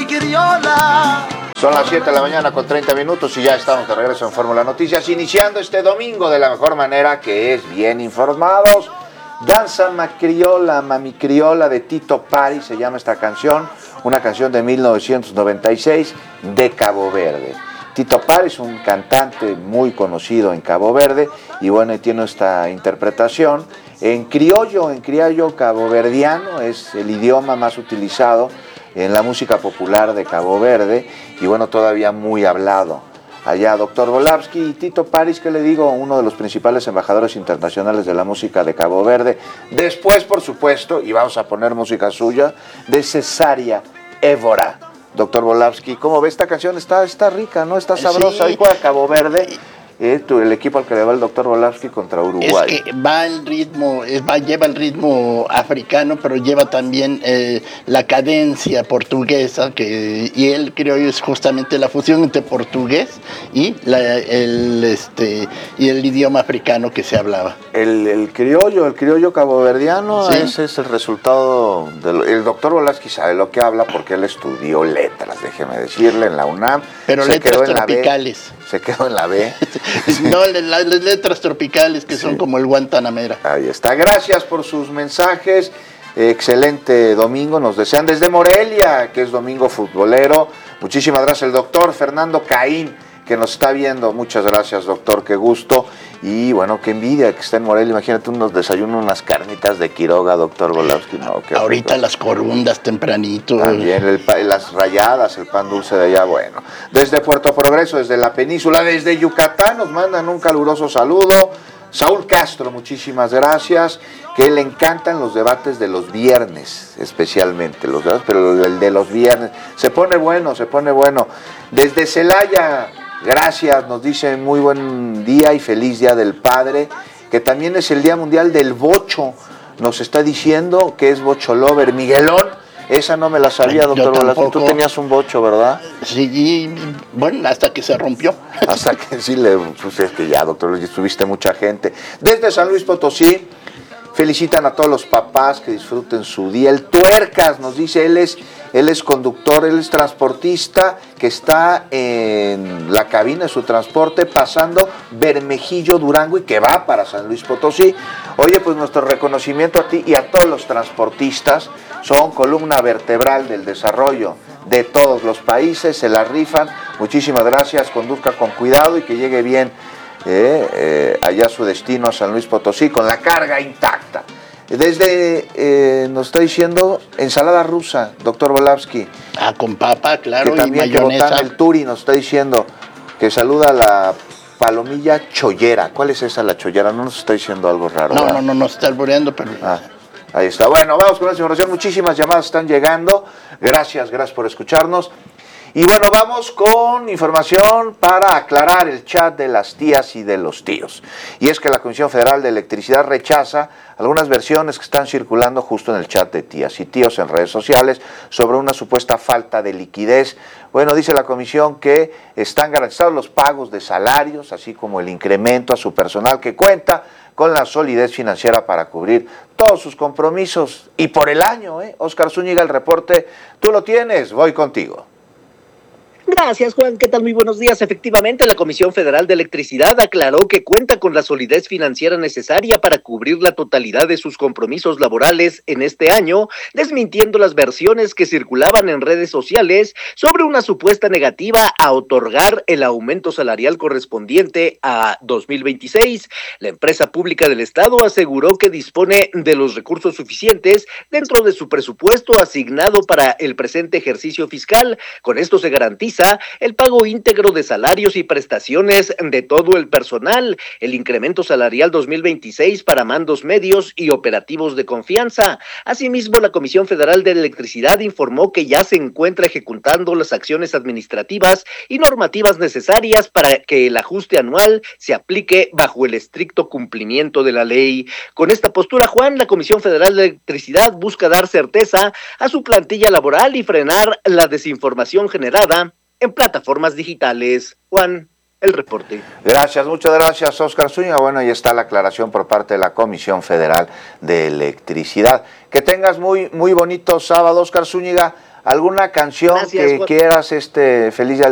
criolla. Son las 7 de la mañana con 30 minutos y ya estamos de regreso en Fórmula Noticias, iniciando este domingo de la mejor manera, que es bien informados. Danza Macriola, Mami Criolla de Tito Pari, se llama esta canción, una canción de 1996 de Cabo Verde. Tito Pari es un cantante muy conocido en Cabo Verde y bueno, tiene esta interpretación en criollo caboverdiano, es el idioma más utilizado en la música popular de Cabo Verde y bueno, todavía muy hablado. Allá Dr. Volavsky y Tito Paris, que le digo, uno de los principales embajadores internacionales de la música de Cabo Verde. Después, por supuesto, y vamos a poner música suya, de Cesárea Évora. Dr. Volavsky, ¿cómo ve esta canción? Está rica, ¿no? Está sabrosa. Ahí juega Cabo Verde. El equipo al que le va el Dr. Volavsky contra Uruguay. Es que va el ritmo, lleva el ritmo africano, pero lleva también la cadencia portuguesa, y él creo es justamente la fusión entre portugués y el idioma africano que se hablaba. El criollo caboverdiano, sí. Ese es el resultado el Dr. Volavsky sabe lo que habla porque él estudió letras, déjeme decirle, en la UNAM. Pero letras tropicales. Se quedó en la B. No, las letras tropicales que son como el Guantanamera. Ahí está. Gracias por sus mensajes. Excelente domingo. Nos desean desde Morelia, que es domingo futbolero. Muchísimas gracias el doctor Fernando Caín, que nos está viendo. Muchas gracias, doctor. Qué gusto. Y bueno, qué envidia que esté en Morelia. Imagínate unos desayunos, unas carnitas de Quiroga, doctor Volavsky. No, ahorita rico. Las corundas tempranito. También las rayadas, el pan dulce de allá. Bueno, desde Puerto Progreso, desde la península, desde Yucatán, nos mandan un caluroso saludo. Saúl Castro, muchísimas gracias. Que le encantan los debates de los viernes, especialmente los debates, pero el de los viernes se pone bueno. Desde Celaya, gracias, nos dicen muy buen día y feliz Día del Padre, que también es el Día Mundial del Bocho, nos está diciendo que es Bocho Lover. Miguelón, esa no me la sabía, doctor Volavsky. Tú tenías un bocho, ¿verdad? Sí, bueno, hasta que se rompió. Hasta que sí, pues es que ya, doctor, estuviste mucha gente. Desde San Luis Potosí, felicitan a todos los papás, que disfruten su día. El Tuercas nos dice, él es conductor, él es transportista, que está en la cabina de su transporte pasando Bermejillo, Durango, y que va para San Luis Potosí. Oye, pues nuestro reconocimiento a ti y a todos los transportistas. Son columna vertebral del desarrollo de todos los países, se la rifan. Muchísimas gracias, conduzca con cuidado y que llegue bien allá a su destino, a San Luis Potosí, con la carga intacta. Desde, nos está diciendo, ensalada rusa, doctor Volavsky. Con papa, claro, que también, y mayonesa. Que el Turi nos está diciendo que saluda a la palomilla chollera. ¿Cuál es esa, la chollera? No nos está diciendo algo raro. No está alboreando, pero... Ahí está. Bueno, vamos con la información. Muchísimas llamadas están llegando. Gracias por escucharnos. Y bueno, vamos con información para aclarar el chat de las tías y de los tíos. Y es que la Comisión Federal de Electricidad rechaza algunas versiones que están circulando justo en el chat de tías y tíos en redes sociales sobre una supuesta falta de liquidez. Bueno, dice la comisión que están garantizados los pagos de salarios, así como el incremento a su personal, que cuenta con la solidez financiera para cubrir todos sus compromisos. Y por el año, Óscar Zúñiga, el reporte, tú lo tienes, voy contigo. Gracias, Juan. ¿Qué tal? Muy buenos días. Efectivamente, la Comisión Federal de Electricidad aclaró que cuenta con la solidez financiera necesaria para cubrir la totalidad de sus compromisos laborales en este año, desmintiendo las versiones que circulaban en redes sociales sobre una supuesta negativa a otorgar el aumento salarial correspondiente a 2026. La empresa pública del Estado aseguró que dispone de los recursos suficientes dentro de su presupuesto asignado para el presente ejercicio fiscal. Con esto se garantiza el pago íntegro de salarios y prestaciones de todo el personal, el incremento salarial 2026 para mandos medios y operativos de confianza. Asimismo, la Comisión Federal de Electricidad informó que ya se encuentra ejecutando las acciones administrativas y normativas necesarias para que el ajuste anual se aplique bajo el estricto cumplimiento de la ley. Con esta postura, Juan, la Comisión Federal de Electricidad busca dar certeza a su plantilla laboral y frenar la desinformación generada en plataformas digitales. Juan, el reporte. Gracias, muchas gracias, Óscar Zúñiga. Bueno, ahí está la aclaración por parte de la Comisión Federal de Electricidad. Que tengas muy bonito sábado, Óscar Zúñiga. ¿Alguna canción Gracias, que Juan. quieras, feliz día